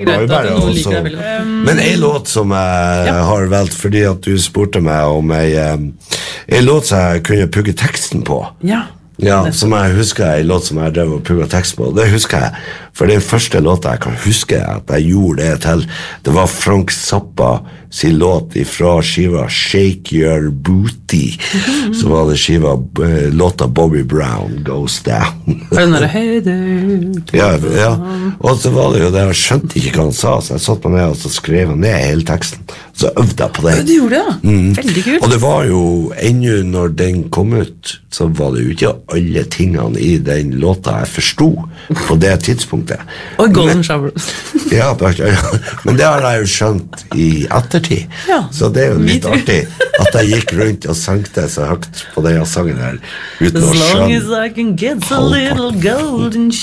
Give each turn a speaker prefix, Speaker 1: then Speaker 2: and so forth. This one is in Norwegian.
Speaker 1: greit at noen liker det veldig godt.
Speaker 2: Men en låt som jeg har valgt, fordi at du spurte meg om en låt som jeg kunne pugge teksten på. Ja, som jeg husker en låt som jeg drev og pugget tekst på. Det husker jeg, for den første låta jeg kan huske at jeg gjorde det til, det var Frank Zappa sin låt fra skiva Shake Your Booty. Så var det låta Bobby Brown Goes Down.
Speaker 1: Den der, hey there.
Speaker 2: Ja, og så var det jo det, jeg skjønte ikke hva han sa, så jeg satt meg ned og så skrev han ned hele teksten. Så øvde jeg på det.
Speaker 1: Du gjorde det, veldig kult.
Speaker 2: Og det var jo, ennå når den kom ut, så var det jo ikke alle tingene i den låta jeg forstod på det tidspunktet.
Speaker 1: Og Golden Shower.
Speaker 2: Ja, men det har jeg jo skjønt i ettertid. Så det er jo litt artig at jeg gikk rundt og sangte så høyt på den sangen her uten å skjønne.
Speaker 1: As long as I can get a little golden